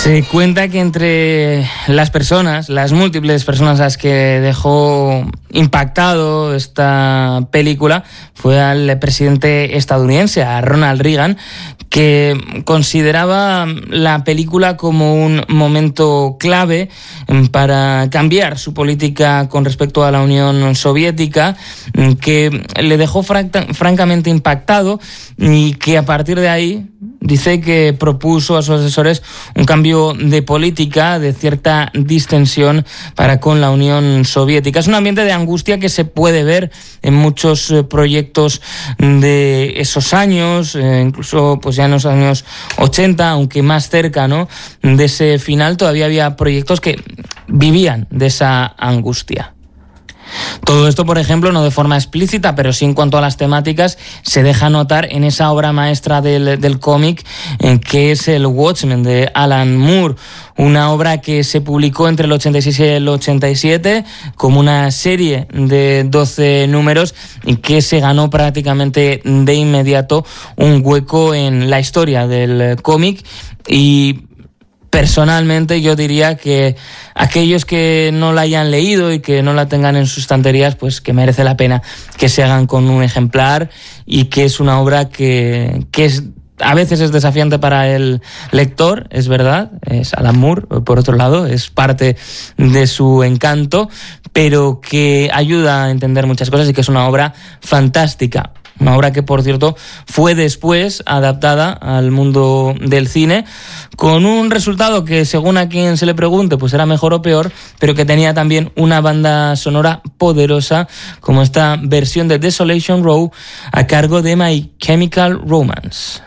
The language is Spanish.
Se cuenta que entre las múltiples personas a las que dejó impactado esta película fue al presidente estadounidense, a Ronald Reagan, que consideraba la película como un momento clave para cambiar su política con respecto a la Unión Soviética, que le dejó francamente impactado y que a partir de ahí dice que propuso a sus asesores un cambio de política, de cierta distensión para con la Unión Soviética. Es un ambiente de angustia que se puede ver en muchos proyectos de esos años, incluso pues ya en los años 80, aunque más cerca, ¿no?, de ese final, todavía había proyectos que vivían de esa angustia. Todo esto, por ejemplo, no de forma explícita, pero sí en cuanto a las temáticas, se deja notar en esa obra maestra del cómic, que es el Watchmen de Alan Moore, una obra que se publicó entre el 86 y el 87 como una serie de 12 números y que se ganó prácticamente de inmediato un hueco en la historia del cómic. Y personalmente yo diría que aquellos que no la hayan leído y que no la tengan en sus estanterías, pues que merece la pena que se hagan con un ejemplar, y que es una obra que es, a veces es desafiante para el lector, es verdad, es Alan Moore, por otro lado, es parte de su encanto, pero que ayuda a entender muchas cosas y que es una obra fantástica. Una obra que, por cierto, fue después adaptada al mundo del cine con un resultado que, según a quien se le pregunte, pues era mejor o peor, pero que tenía también una banda sonora poderosa, como esta versión de Desolation Row a cargo de My Chemical Romance.